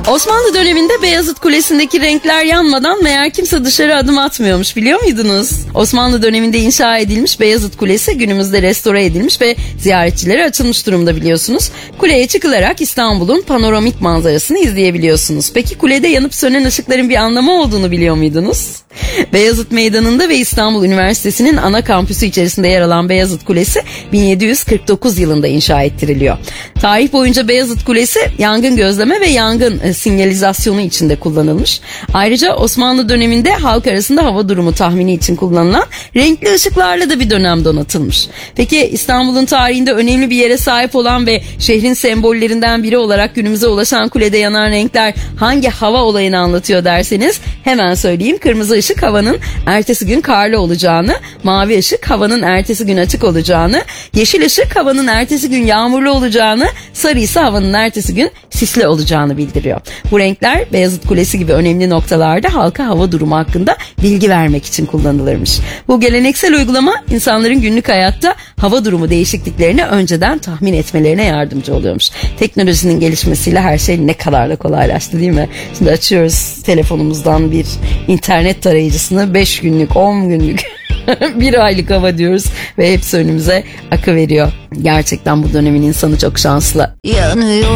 Osmanlı döneminde Beyazıt Kulesi'ndeki renkler yanmadan meğer kimse dışarı adım atmıyormuş, biliyor muydunuz? Osmanlı döneminde inşa edilmiş Beyazıt Kulesi günümüzde restore edilmiş ve ziyaretçilere açılmış durumda, biliyorsunuz. Kuleye çıkılarak İstanbul'un panoramik manzarasını izleyebiliyorsunuz. Peki kulede yanıp sönen ışıkların bir anlamı olduğunu biliyor muydunuz? Beyazıt Meydanı'nda ve İstanbul Üniversitesi'nin ana kampüsü içerisinde yer alan Beyazıt Kulesi 1749 yılında inşa ettiriliyor. Tarih boyunca Beyazıt Kulesi yangın gözleme ve yangın sinyalizasyonu için de kullanılmış. Ayrıca Osmanlı döneminde halk arasında hava durumu tahmini için kullanılan renkli ışıklarla da bir dönem donatılmış. Peki İstanbul'un tarihinde önemli bir yere sahip olan ve şehrin sembollerinden biri olarak günümüze ulaşan kulede yanan renkler hangi hava olayını anlatıyor derseniz hemen söyleyeyim. Kırmızı ışık havanın ertesi gün karlı olacağını, mavi ışık havanın ertesi gün açık olacağını, yeşil ışık havanın ertesi gün yağmurlu olacağını, sarı ise havanın ertesi gün sisli olacağını bildiriyor. Bu renkler Beyazıt Kulesi gibi önemli noktalarda halka hava durumu hakkında bilgi vermek için kullanılırmış. Bu geleneksel uygulama insanların günlük hayatta hava durumu değişikliklerini önceden tahmin etmelerine yardımcı oluyormuş. Teknolojinin gelişmesiyle her şey ne kadar da kolaylaştı, değil mi? Şimdi açıyoruz telefonumuzdan bir internet tarayıcısını, 5 günlük, 10 günlük, 1 aylık hava diyoruz ve hepsi önümüze akıveriyor. Gerçekten bu dönemin insanı çok şanslı. Yanıyor.